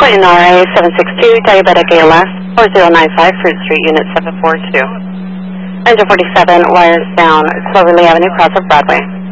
Clinton RA 762, diabetic ALS, 4095, Fruit Street, Unit 742. Engine 47, wires down Cloverly Avenue, cross of Broadway.